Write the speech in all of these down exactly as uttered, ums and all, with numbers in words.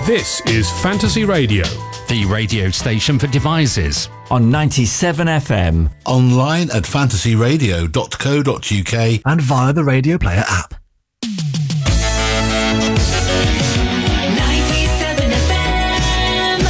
This is Fantasy Radio, the radio station for devices. On ninety-seven F M. Online at fantasy radio dot co dot uk. And via the Radio Player app. ninety-seven F M,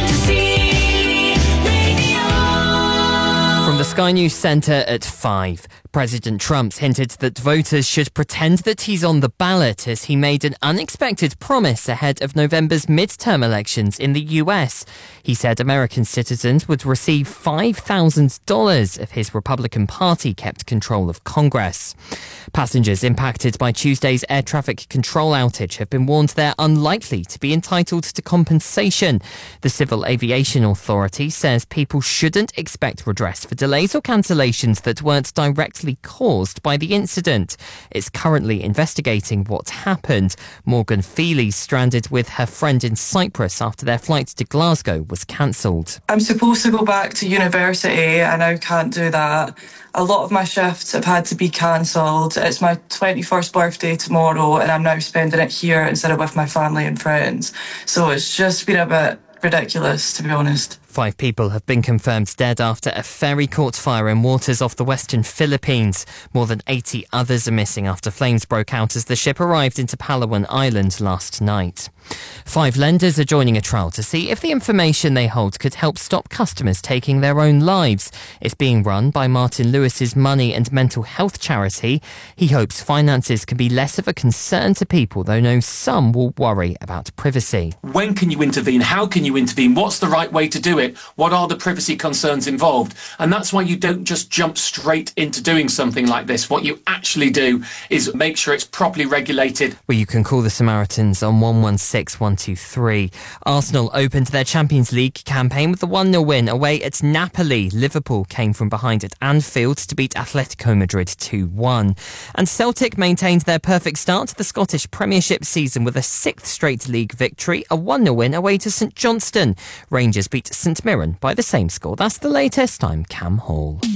Fantasy Radio. From the Sky News Centre at five. President Trump's hinted that voters should pretend that he's on the ballot as he made an unexpected promise ahead of November's midterm elections in the U S. He said American citizens would receive five thousand dollars if his Republican Party kept control of Congress. Passengers impacted by Tuesday's air traffic control outage have been warned they're unlikely to be entitled to compensation. The Civil Aviation Authority says people shouldn't expect redress for delays or cancellations that weren't directly caused by the incident. It's currently investigating what happened. Morgan Feely's stranded with her friend in Cyprus after their flight to Glasgow was cancelled. I'm supposed to go back to university. I now can't do that. A lot of my shifts have had to be cancelled. It's my twenty-first birthday tomorrow and I'm now spending it here instead of with my family and friends. So it's just been a bit ridiculous, to be honest. Five people have been confirmed dead after a ferry caught fire in waters off the western Philippines. More than eighty others are missing after flames broke out as the ship arrived into Palawan Island last night. Five lenders are joining a trial to see if the information they hold could help stop customers taking their own lives. It's being run by Martin Lewis's money and mental health charity. He hopes finances can be less of a concern to people, though knows some will worry about privacy. When can you intervene? How can you intervene? What's the right way to do it? What are the privacy concerns involved? And that's why you don't just jump straight into doing something like this. What you actually do is make sure it's properly regulated. Well, you can call the Samaritans on one one six one two three. Arsenal opened their Champions League campaign with the one nil win away at Napoli. Liverpool came from behind at Anfield to beat Atletico Madrid two one. And Celtic maintained their perfect start to the Scottish Premiership season with a sixth straight league victory, a one nil win away to St Johnstone. Rangers beat St Mirren by the same score. That's the latest. I'm Cam Hall.